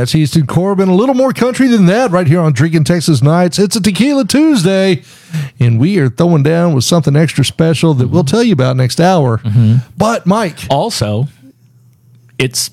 That's Easton Corbin. A little more country than that right here on Drinking Texas Nights. It's a Tequila Tuesday, and we are throwing down with something extra special that we'll tell you about next hour. But, Mike. Also, it's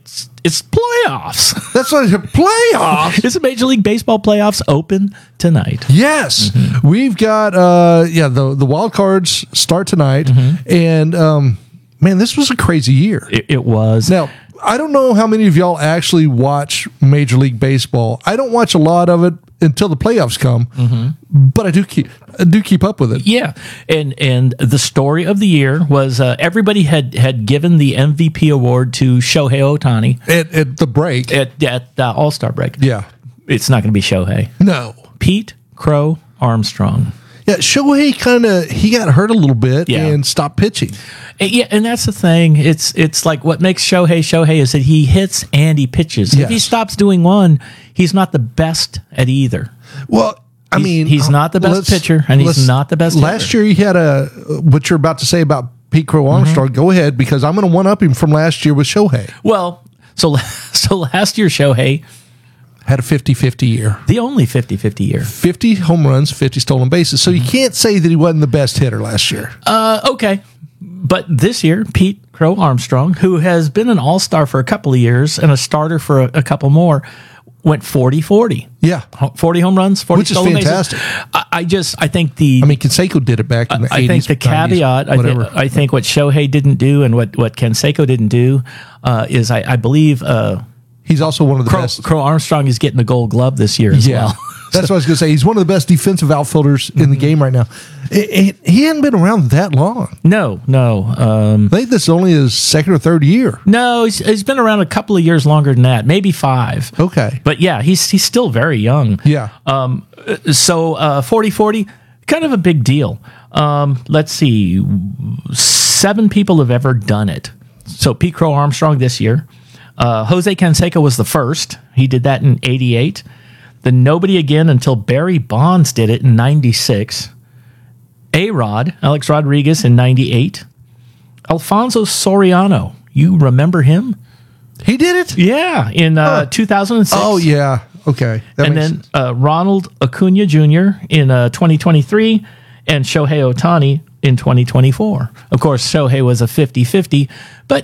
playoffs. That's what playoffs. It's a Major League Baseball playoffs open tonight. Yes. We've got, the wild cards start tonight. And, man, this was a crazy year. It was. Now, I don't know how many of y'all actually watch Major League Baseball. I don't watch a lot of it until the playoffs come, but I do keep up with it. Yeah, and the story of the year was everybody had given the MVP award to Shohei Ohtani At the break. at the All-Star break. Yeah. It's not going to be Shohei. No. Pete Crow Armstrong. Yeah, Shohei he got hurt a little bit and stopped pitching. Yeah, and that's the thing. It's like what makes Shohei is that he hits and he pitches. Yes. If he stops doing one, he's not the best at either. Well, I mean, he's not the best pitcher, and he's not the best Last year, he had what you're about to say about Pete Crow Armstrong. Go ahead, because I'm going to one-up him from last year with Shohei. Well, so last year, Shohei had a 50-50 year. The only 50-50 year. 50 home runs, 50 stolen bases. So you can't say that he wasn't the best hitter last year. Okay. But this year, Pete Crow Armstrong, who has been an all-star for a couple of years and a starter for a couple more, went 40-40. Yeah. 40 home runs, 40 Which is stolen fantastic. bases. I think Canseco did it back in the 80s. I think the 90s, caveat, I think what Shohei didn't do and what Canseco didn't do is I believe he's also one of the best. Crow Armstrong is getting the Gold Glove this year as well. That's what I was going to say. He's one of the best defensive outfielders in the game right now. He hadn't been around that long. No. I think this is only his second or third year. No, he's been around a couple of years longer than that, maybe 5. Okay. But yeah, he's still very young. Yeah. So 40-40, kind of a big deal. Let's see. 7 people have ever done it. So Pete Crow Armstrong this year. Jose Canseco was the first. He did that in 88. Then nobody again until Barry Bonds did it in 96. A-Rod, Alex Rodriguez in 98. Alfonso Soriano, you remember him? He did it? Yeah, in 2006. Oh, yeah. Okay. And then Ronald Acuna Jr. in 2023 and Shohei Ohtani in 2024. Of course, Shohei was a 50-50, but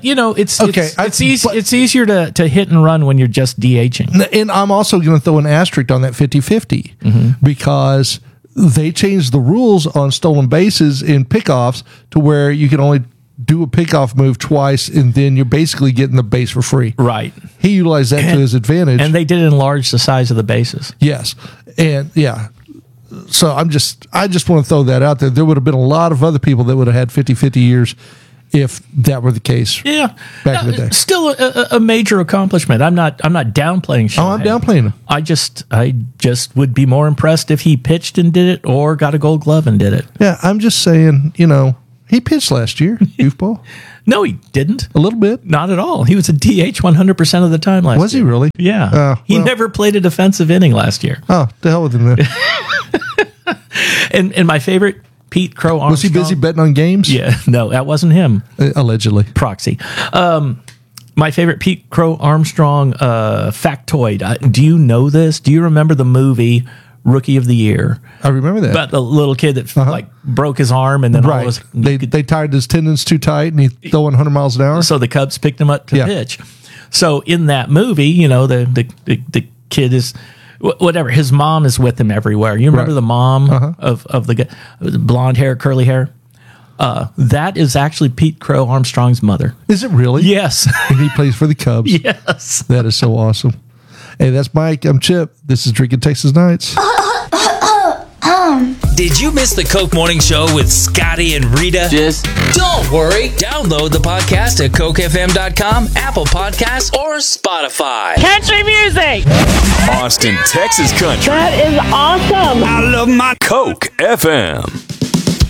it's easier to hit and run when you're just DHing. And I'm also going to throw an asterisk on that 50-50 because they changed the rules on stolen bases in pickoffs to where you can only do a pickoff move twice, and then you're basically getting the base for free. Right. He utilized that to his advantage. And they did enlarge the size of the bases. Yes. And yeah. So I just want to throw that out there. There would have been a lot of other people that would have had 50-50 years if that were the case. Yeah. Back in the day. Still a major accomplishment. I'm not downplaying Shohei. Oh, I'm downplaying him. I just would be more impressed if he pitched and did it or got a Gold Glove and did it. Yeah, I'm just saying, he pitched last year, goofball. No, he didn't. A little bit. Not at all. He was a DH 100% of the time last year. Was he really? Yeah. He never played a defensive inning last year. Oh, the hell with him then. And my favorite, Pete Crow Armstrong. Was he busy betting on games? Yeah. No, that wasn't him. Allegedly. Proxy. My favorite Pete Crow Armstrong factoid. Do you know this? Do you remember the movie Rookie of the Year? I remember that. About the little kid that broke his arm and then all was they tied his tendons too tight and he throwing 100 miles an hour. So the Cubs picked him up to pitch. So in that movie, the kid is whatever. His mom is with him everywhere. You remember the mom of the guy, blonde hair, curly hair? That is actually Pete Crow Armstrong's mother. Is it really? Yes. And he plays for the Cubs. Yes. That is so awesome. Hey, that's Mike. I'm Chip. This is Drinking Texas Nights. Did you miss the Coke Morning Show with Scotty and Rita? Don't worry. Download the podcast at CokeFM.com, Apple Podcasts, or Spotify. Country music. Austin, Texas country. That is awesome. I love my Coke FM.